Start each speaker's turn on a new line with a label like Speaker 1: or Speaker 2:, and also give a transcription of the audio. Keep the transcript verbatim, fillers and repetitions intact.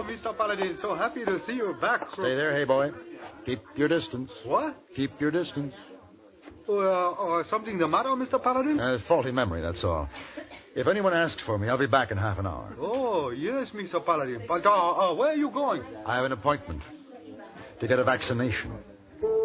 Speaker 1: Mister Paladin. So happy to see you back.
Speaker 2: Stay there, hey boy. Keep your distance.
Speaker 1: What?
Speaker 2: Keep your distance.
Speaker 1: Uh, uh, something the matter, Mister Paladin?
Speaker 2: Uh, faulty memory, that's all. If anyone asks for me, I'll be back in half an hour.
Speaker 1: Oh, yes, Mister Paladin. But uh, uh, where are you going?
Speaker 2: I have an appointment to get a vaccination.